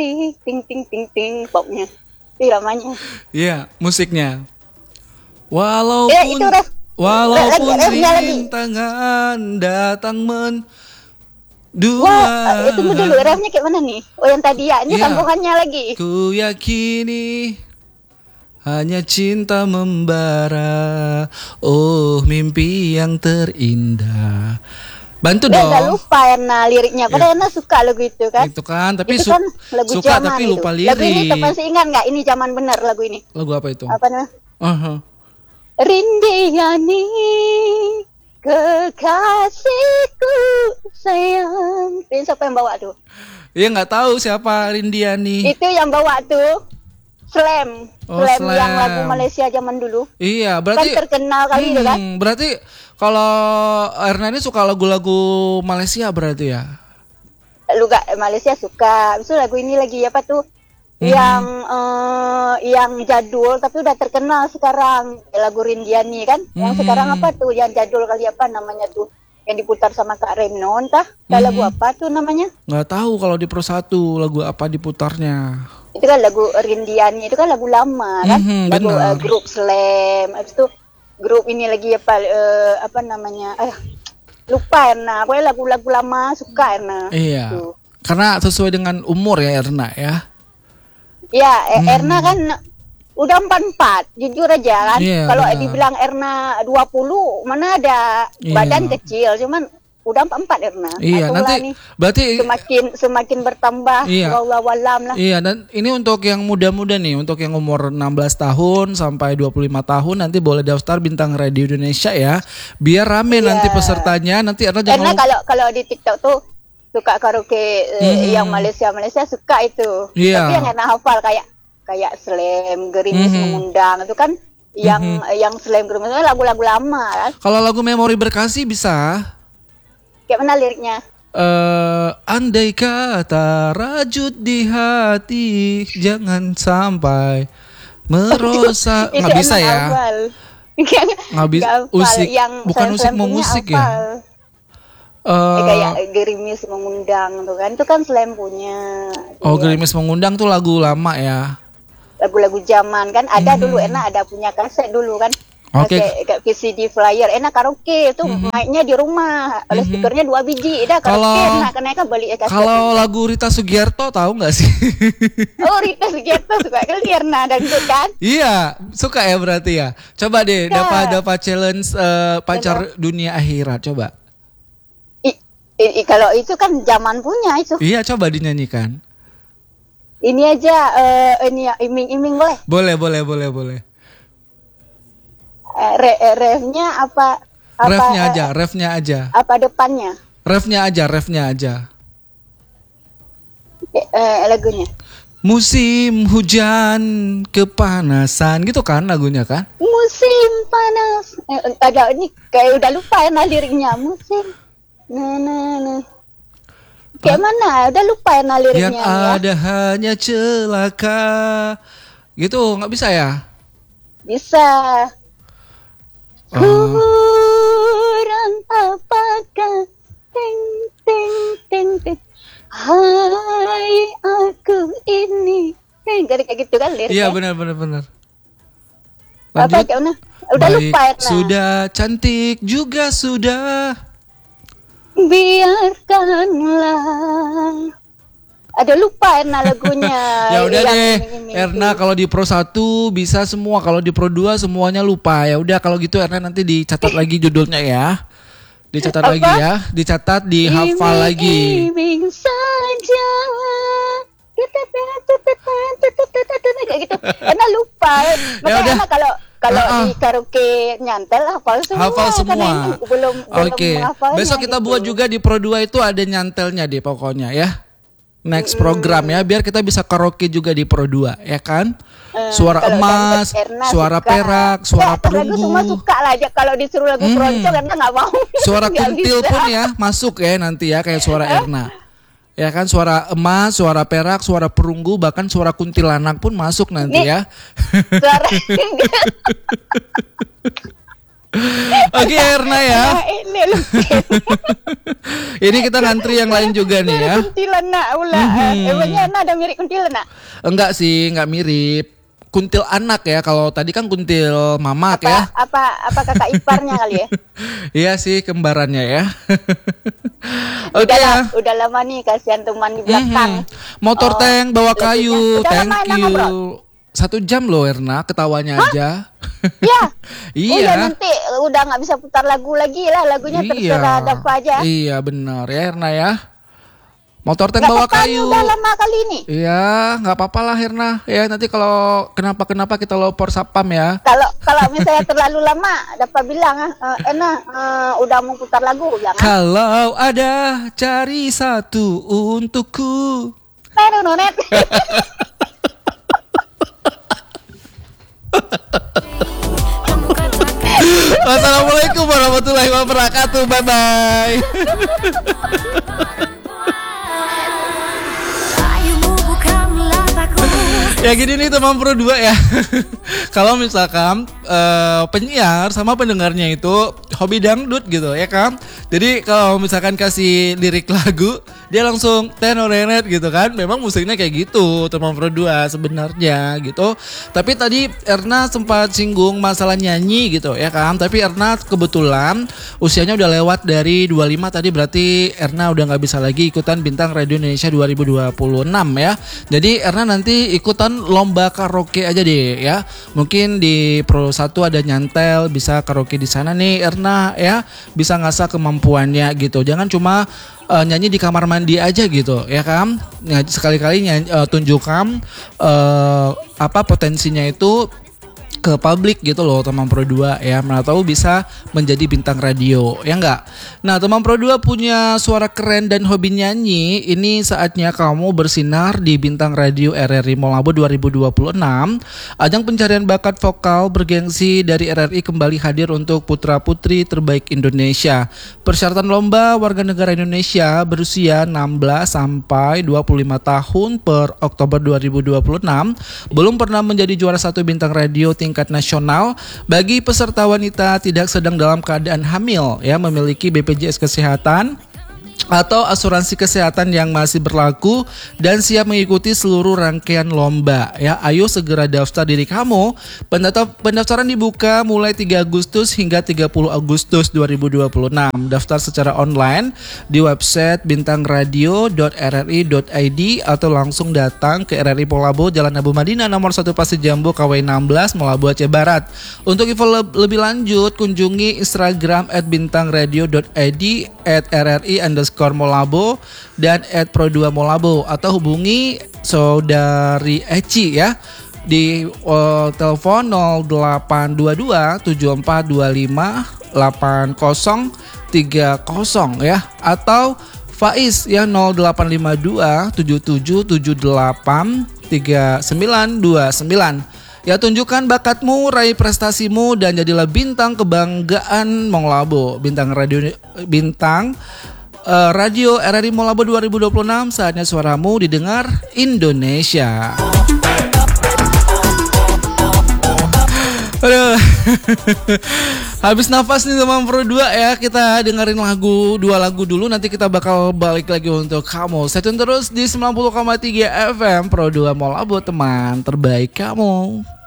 ting ting ting ting popnya. Itu namanya. Iya, musiknya. Itu Walaupun refnya lagi. rintangan datang Wah, itu dulu mendua. refnya kayak mana nih? Oh, yang tadi ya, ini Iya. sambungannya lagi. Ku yakini hanya cinta membara. Oh, mimpi yang terindah. Bantu Udah dong. lupa Erna liriknya. Padahal Erna suka lagu itu kan. Itu kan, tapi Itu kan lagu suka zaman tapi itu. lupa Lagu ini lirik. masih ingat nggak? Ini zaman benar lagu ini. Lagu apa itu? Apa namanya? Aha. Rindiani kekasihku sayang. Ini siapa yang bawa tuh? Iya nggak tahu siapa Rindiani. Itu yang bawa tuh Slam. Oh, Slam yang Slam. lagu Malaysia zaman dulu. Iya, Kan berarti terkenal kali itu kan. berarti kalau Erna ini suka lagu-lagu Malaysia berarti ya? Luga Malaysia suka. Itu lagu ini lagi apa tuh? Yang jadul tapi udah terkenal sekarang, lagu Rindiani kan. Yang sekarang apa tuh yang jadul kali apa namanya tuh? Yang diputar sama Kak Remno entah. Lagu apa tuh namanya? Nggak tahu kalau di Pro 1 lagu apa diputarnya. Itu kan lagu Rindiani, itu kan lagu lama kan. Lagu benar. grup Slam. Habis itu grup ini lagi apa namanya? Lupa Erna. Pokoknya lagu-lagu lama suka Erna. Iya. Tuh. Karena sesuai dengan umur ya Erna ya. Ya, Erna kan udah 44, jujur aja kan. Iya, Kalau benar. dibilang Erna 20, mana ada Iya. badan kecil, cuman udah 44 Erna. Iya, Itulah nanti nih, berarti semakin bertambah, Iya. wallahualam lah. iya, dan ini untuk yang muda-muda nih, untuk yang umur 16 tahun sampai 25 tahun nanti boleh daftar Bintang Radio Indonesia ya. Biar rame nanti pesertanya, nanti Erna Karena jangan kalau di TikTok tuh suka karaoke yang Malaysia suka itu. Iya. Tapi yang Erna hafal kayak Slam, Gerimis Mengundang itu kan yang Slam Gerimis itu lagu-lagu lama kan. kalau lagu Memori Berkasih bisa. Kayak mana liriknya? Andai kata rajut di hati, jangan sampai merosak. Nggak bisa emang ya? hafal. Nggak bisa. Nggak hafal. Musik, Yang bukan musik Slam mau punya musik ya? hafal. Eh, Kayak Gerimis Mengundang tuh kan, itu kan Slam punya. oh, Iya. Gerimis Mengundang tuh lagu lama ya. Lagu-lagu zaman kan ada dulu, Ena ada punya kaset dulu kan. Oke. Kayak VCD flyer, Ena karaoke itu mainnya di rumah, oleh speakernya 2 biji, dah karaoke, Kalau- Ena kenapa beli kaset. Kalau lagu Rita Sugiarto tahu nggak sih? Oh, Rita Sugiarto suka kali Erna dangdut kan? Iya, suka ya berarti ya. Coba deh, dapat challenge pacar dunia akhirat, coba. Kalau itu kan zaman punya itu. Iya, coba dinyanyikan. Ini aja ini ya, iming-iming boleh. Boleh. Refnya apa Refnya aja. apa depannya Refnya aja. lagunya Musim hujan kepanasan gitu kan lagunya kan? musim panas ada ini kayak udah lupa ya liriknya musim nah kayak mana udah lupa ya Yang liriknya ya. ada hanya celaka. Gitu, nggak bisa ya? Bisa Oh. kurang apakah ting ting ting ting hai aku ini kayak gitu kan liriknya. Iya benar. Apa Lanjut. kayak mana? Udah Baik, lupa ya. sudah cantik juga sudah. Biarkanlah. Ada lupa Erna lagunya. Ya udah Yang deh, ini Erna itu. kalau di Pro 1 bisa semua, kalau di Pro 2 semuanya lupa. Ya udah kalau gitu Erna nanti dicatat lagi judulnya ya. Dicatat Apa? lagi ya, dicatat, dihafal lagi. Iming saja. Kayak gitu. Erna lupa. Ya Makanya udah. Erna kalau di karaoke nyantel hafal semua. Hafal Karena semua. ini belum Oke. menghafalnya Besok kita gitu. buat juga di Pro 2 itu ada nyantelnya deh pokoknya ya. Next program ya, biar kita bisa karaoke juga di Pro 2 ya kan. Suara Kalau emas, dangdut Erna suara suka. perak, suara Ya, lagu semua perunggu. suka lah aja. Kalau disuruh lagu keroncong Erna nggak mau. Suara Nggak kuntil bisa. pun ya masuk ya nanti ya, kayak suara Erna. Ya kan, suara emas, suara perak, suara perunggu, bahkan suara kuntilanak pun masuk nanti Nih. ya. Suara Oke Erna ya. Ini loh. Ini kita ngantri yang lain juga nih ya. Kuntilanak pula. Emangnya Ana ada mirip kuntilanak? Enggak sih, enggak mirip. Kuntil anak ya. Kalau tadi kan kuntil mamak ya. Apa kakak iparnya kali ya? Iya sih, kembarannya ya. Oke ya. Udah lama nih, kasihan teman di belakang. Motor tank bawa kayu. Udah Thank lama Erna you. ngobrol? 1 jam loh Erna, ketawanya aja. Ya. Iya. Oh ya, nanti udah nggak bisa putar lagu lagi lah, lagunya terserah ada apa aja. Iya benar ya Erna ya. Motor tank Nggak bawa apa-apa, kayu. udah lama kali ini. Iya, nggak apa-apa lah Erna. Ya nanti kalau kenapa kita lopor sapam ya. Kalau misalnya terlalu lama, dapat bilang udah mau putar lagu, jangan. Kalau ada cari satu untukku. Nonet. Wassalamualaikum warahmatullahi wabarakatuh. Bye bye. Ya gini nih teman Pro 2 ya. Kalau misalkan penyiar sama pendengarnya itu hobi dangdut gitu ya kan. Jadi kalau misalkan kasih lirik lagu, dia langsung tenorenet gitu kan. Memang musiknya kayak gitu teman Pro 2 sebenarnya gitu. Tapi tadi Erna sempat singgung masalah nyanyi gitu ya kan. Tapi Erna kebetulan usianya udah lewat dari 25 tadi, berarti Erna udah gak bisa lagi ikutan Bintang Radio Indonesia 2026 ya. Jadi Erna nanti ikutan lomba karaoke aja deh ya. Mungkin di Pro 1 ada nyantel, bisa karaoke di sana nih Erna ya. Bisa ngasah kemampuannya gitu. Jangan cuma nyanyi di kamar mandi aja gitu ya kan. Nah, sekali-kali tunjukkan potensinya itu ke publik gitu loh teman Pro 2 ya. Mana tahu bisa menjadi bintang radio ya enggak. Nah teman Pro 2 punya suara keren dan hobi nyanyi. Ini saatnya kamu bersinar di Bintang Radio RRI Molabo 2026. Ajang pencarian bakat vokal bergengsi dari RRI kembali hadir untuk putra putri terbaik Indonesia. Persyaratan lomba warga negara Indonesia berusia 16 sampai 25 tahun per Oktober 2026 belum pernah menjadi juara 1 bintang radio tingkat nasional. Bagi peserta wanita tidak sedang dalam keadaan hamil ya, memiliki BPJS Kesehatan atau asuransi kesehatan yang masih berlaku dan siap mengikuti seluruh rangkaian lomba ya. Ayo segera daftar diri kamu. Pendaftaran dibuka mulai 3 Agustus hingga 30 Agustus 2026. Daftar secara online di website bintangradio.rri.id atau langsung datang ke RRI Molabo Jalan Abu Madinah nomor 1 Pasir Jambu KW 16 Molabo Aceh Barat. Untuk info lebih lanjut kunjungi Instagram @bintangradio.id @rri_molabo dan @pro2 molabo atau hubungi saudari Eci ya di telepon 0822 7425 8030 ya, atau Faiz ya 0852 7778 3929. Ya, tunjukkan bakatmu, raih prestasimu dan jadilah bintang kebanggaan Molabo. Radio RRI Molabo 2026, saatnya suaramu didengar Indonesia. Aduh. Habis nafas nih teman Pro 2 ya. Kita dengerin dua lagu dulu, nanti kita bakal balik lagi untuk kamu. Stay tune terus di 90,3 FM Pro 2 Molabo, teman terbaik kamu.